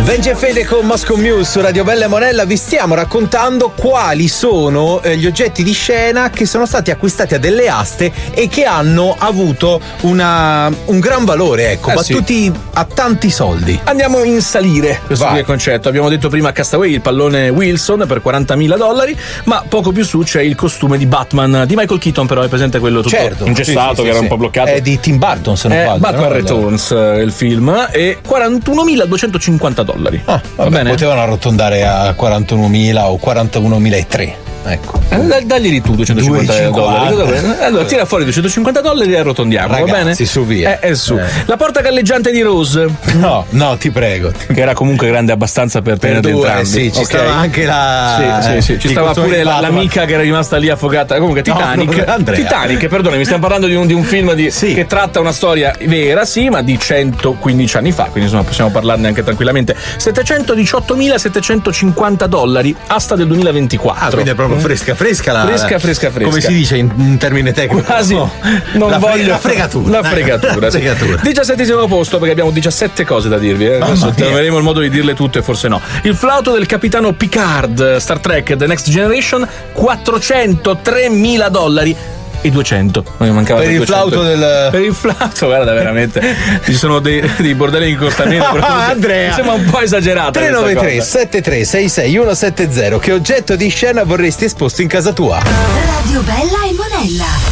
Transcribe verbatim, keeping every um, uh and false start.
Benji e Fede con Moscow Mule su Radio Bella e Monella. Vi stiamo raccontando quali sono eh, gli oggetti di scena che sono stati acquistati a delle aste e che hanno avuto una, un gran valore, ecco, eh battuti sì. a tanti soldi. Andiamo in salire questo qui è il concetto. Abbiamo detto prima Castaway, il pallone Wilson per quarantamila dollari, ma poco più su c'è il costume di Batman di Michael Keaton, però è presente quello tutto certo, ingessato, sì, sì, che era sì. un po' bloccato. È di Tim Burton, se non eh, sbaglio. Batman no? Returns, il film, e quarantunomiladuecentocinquanta dollari. Ah, va bene? Potevano arrotondare a quarantunomila o quarantunomilatré. Ecco. Eh, dagli tu duecentocinquanta dollari. Allora tira fuori duecentocinquanta dollari e arrotondiamo. Ragazzi, va bene? su via. Eh, eh, su. Eh. La porta galleggiante di Rose. No, no, ti prego. Che era comunque grande abbastanza per, per tenere entrambi. Sì, ci okay. stava anche la. Sì, sì, sì. Ci stava pure la, l'amica che era rimasta lì affogata. Comunque, Titanic. No, Andrea. Titanic, perdonami, stiamo parlando di un, di un film di, sì. che tratta una storia vera, sì, ma di centoquindici anni fa. Quindi insomma possiamo parlarne anche tranquillamente. settecentodiciottomilasettecentocinquanta dollari, asta del duemilaventiquattro. Ah, quindi è proprio fresca, fresca la. Fresca, fresca, fresca. Come si dice in, in termine tecnico? Quasi. No. Non la voglio. La fregatura. La fregatura. La fregatura. diciassettesimo posto, perché abbiamo diciassette cose da dirvi. Eh. Adesso troveremo il modo di dirle tutte, forse no. Il flauto del capitano Picard, Star Trek The Next Generation, quattrocentotremila dollari. E duecento. Mancava per il duecento. flauto del. Per il flauto, guarda, veramente. Ci sono dei, dei bordelli in costamento. Oh, Andrea. Mi sembra un po' esagerato. tre nove tre sette tre sei sei uno sette zero. Che oggetto di scena vorresti esposto in casa tua? Radio Bella e Monella.